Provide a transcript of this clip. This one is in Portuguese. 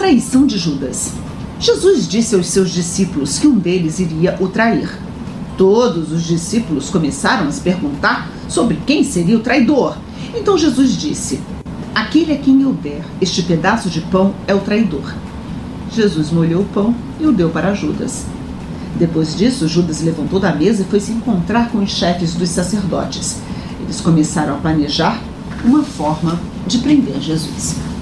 traição de Judas. Jesus disse aos seus discípulos que um deles iria o trair. Todos os discípulos começaram a se perguntar sobre quem seria o traidor. Então Jesus disse: aquele a quem eu der este pedaço de pão é o traidor. Jesus molhou o pão e o deu para Judas. Depois disso, Judas levantou da mesa e foi se encontrar com os chefes dos sacerdotes. Eles começaram a planejar uma forma de prender Jesus.